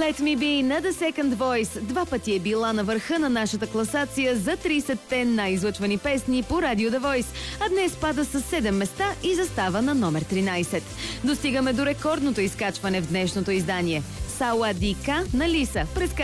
Let Me Be на The Second Voice. 2 пъти е била на върха на нашата класация за 30-те най-излъчвани песни по Радио The Voice, а днес пада с 7 места и застава на номер 13. Достигаме до рекордното изкачване в днешното издание. Сауадика на Лиса.